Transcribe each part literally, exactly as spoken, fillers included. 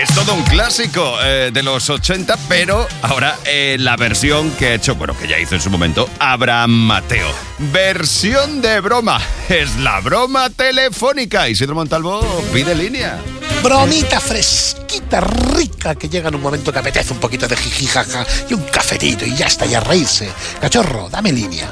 Es todo un clásico eh, de los ochenta, pero ahora eh, la versión que ha hecho, bueno, que ya hizo en su momento, Abraham Mateo. Versión de broma. Es la broma telefónica. Isidro Montalvo pide línea. Bromita fresquita, rica, que llega en un momento que apetece un poquito de jijijaja y un cafetito y ya está, y a reírse. Cachorro, dame línea.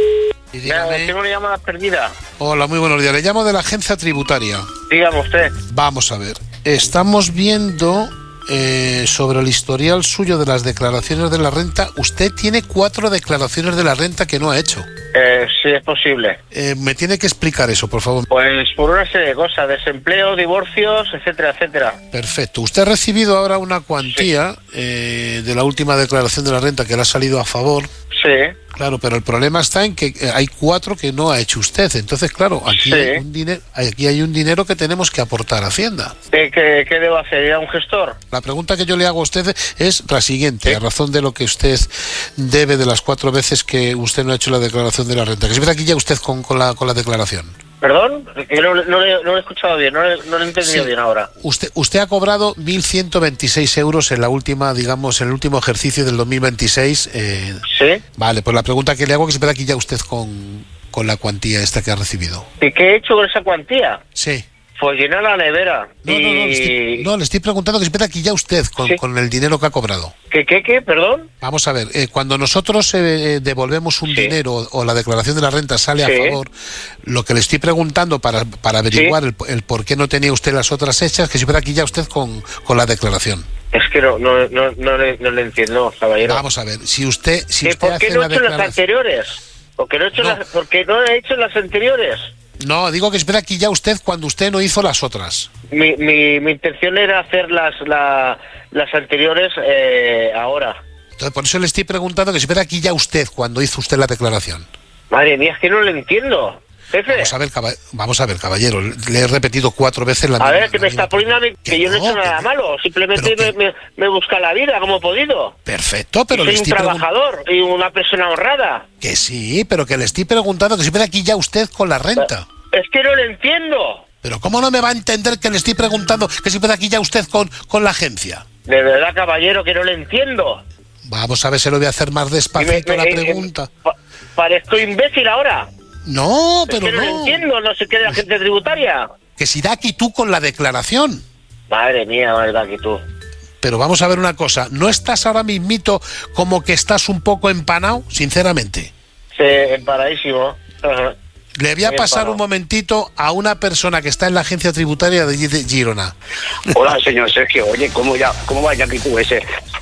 Y dígame... Tengo una llamada perdida. Hola, muy buenos días. Le llamo de la agencia tributaria. Dígame usted. Vamos a ver. Estamos viendo eh, sobre el historial suyo de las declaraciones de la renta. Usted tiene cuatro declaraciones de la renta que no ha hecho. Eh, sí, es posible. Eh, ¿Me tiene que explicar eso, por favor? Pues por una serie de cosas, desempleo, divorcios, etcétera, etcétera. Perfecto. Usted ha recibido ahora una cuantía sí. eh, de la última declaración de la renta que le ha salido a favor. Sí. Claro, pero el problema está en que hay cuatro que no ha hecho usted. Entonces, claro, aquí, sí. hay, un dinero, aquí hay un dinero que tenemos que aportar a Hacienda. ¿Qué, qué, qué debo hacer? ¿Ir a un gestor? La pregunta que yo le hago a usted es la siguiente, ¿sí? A razón de lo que usted debe de las cuatro veces que usted no ha hecho la declaración de la renta. Que se ve aquí ya usted con, con, la, con la declaración. ¿Perdón? Yo no, no, no lo he escuchado bien, no, no lo he entendido sí. bien ahora. Usted, usted ha cobrado mil ciento veintiséis euros en la última, digamos, en el último ejercicio del dos mil veintiséis. Eh, ¿Sí? Vale, pues la pregunta que le hago es que se ve aquí ya usted con, con la cuantía esta que ha recibido. ¿Y qué he hecho con esa cuantía? Sí. Pues llenar la nevera. No, y... no, no, le estoy, no, le estoy preguntando que se meta aquí ya usted con, sí. con el dinero que ha cobrado. ¿Qué, qué, qué? ¿Perdón? Vamos a ver, eh, cuando nosotros eh, devolvemos un sí. dinero o la declaración de la renta sale sí. a favor, lo que le estoy preguntando para, para averiguar sí. el, el por qué no tenía usted las otras hechas, que se meta aquí ya usted con, con la declaración. Es que no, no, no, no, le, no le entiendo, caballero. Vamos a ver, si usted... Si usted ¿Por qué no he hecho las anteriores? ¿Por qué no he hecho, no. las, porque no he hecho las anteriores? No, digo que espera aquí ya usted cuando usted no hizo las otras. Mi, mi, mi intención era hacer las, la, las anteriores eh, ahora. Entonces, por eso le estoy preguntando que espera aquí ya usted cuando hizo usted la declaración. Madre mía, es que no lo entiendo, jefe. Vamos a ver, cab vamos a ver, caballero, le he repetido cuatro veces la A misma, ver, que me está poniendo a mí, que, que yo no he hecho nada malo, simplemente me, me, me busca la vida como he podido. Perfecto, pero soy le estoy un trabajador y una persona honrada. Que sí, pero que le estoy preguntando que espera aquí ya usted con la renta. Es que no lo entiendo. Pero ¿cómo no me va a entender que le estoy preguntando que si puede aquí ya usted con, con la agencia? De verdad, caballero, que no lo entiendo. Vamos a ver si lo voy a hacer más despacito me, me, la pregunta. Eh, pa ¿Parezco imbécil ahora? No, es pero que no. no lo entiendo, no sé qué de la agencia tributaria. Que si da aquí tú con la declaración. Madre mía, verdad aquí tú. Pero vamos a ver una cosa, ¿no estás ahora mismito como que estás un poco empanado, sinceramente? Sí, empanadísimo. Ajá. Le voy a pasar un momentito a una persona que está en la agencia tributaria de Girona. Hola, señor Sergio. Oye, ¿cómo, ya, cómo va ya aquí tú ese?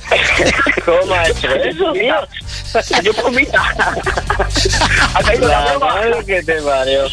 ¿Cómo ha hecho eso, tío? Yo comita. ¿Ha caído la broma? ¿Qué te parió?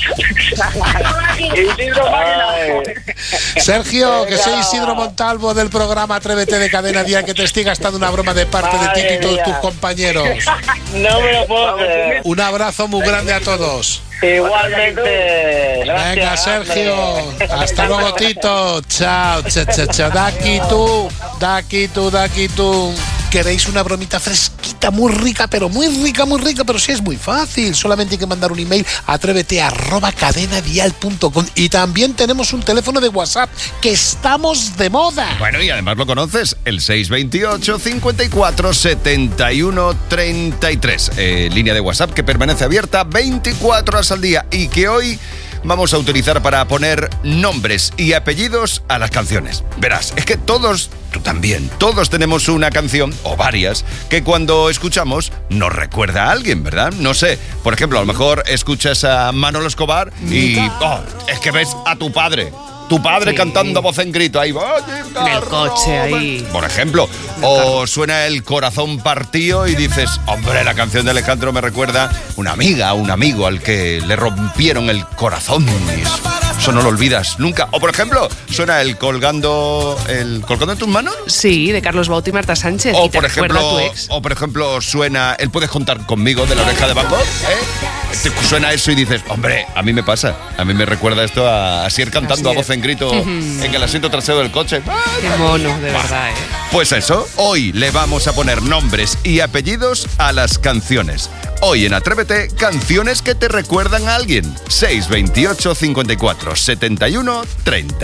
Sergio, que soy Isidro Montalvo del programa Atrévete de Cadena Día, que te estoy gastando una broma de parte de ti y todos tus compañeros. No me lo puedo creer. Un abrazo muy grande a todos. Igualmente. Gracias. Venga, Sergio. Hasta luego, Tito. Chao, chao, chao, chao. Da aquí tú, da aquí tú, da aquí tú. ¿Queréis una bromita fresquita, muy rica, pero muy rica, muy rica? Pero sí es muy fácil. Solamente hay que mandar un email a atrévete arroba cadenadial punto com. Y también tenemos un teléfono de WhatsApp, que estamos de moda. Bueno, y además lo conoces, el seis veintiocho, cincuenta y cuatro, setenta y uno, treinta y tres. Eh, línea de WhatsApp que permanece abierta veinticuatro horas al día y que hoy vamos a utilizar para poner nombres y apellidos a las canciones. Verás, es que todos, tú también, todos tenemos una canción, o varias, que cuando escuchamos nos recuerda a alguien, ¿verdad? No sé, por ejemplo, a lo mejor escuchas a Manolo Escobar y oh, es que ves a tu padre. Tu padre sí. cantando a voz en grito ahí. En el coche ahí. Por ejemplo. O suena El corazón partido y dices, hombre, la canción de Alejandro me recuerda una amiga, un amigo al que le rompieron el corazón. Y eso no lo olvidas nunca. O por ejemplo, suena el colgando, el colgando en tus manos. Sí, de Carlos Baute y Marta Sánchez. O y por ejemplo, o por ejemplo suena el Puedes contar conmigo de La Oreja de Van Gogh, ¿eh? Te suena eso y dices, hombre, a mí me pasa, a mí me recuerda esto a Asier cantando Asier. a voz en grito uh-huh. en el asiento trasero del coche. Qué mono, de verdad, ¿eh? Pues eso, hoy le vamos a poner nombres y apellidos a las canciones. Hoy en Atrévete, canciones que te recuerdan a alguien. seis veintiocho, cincuenta y cuatro, setenta y uno, treinta.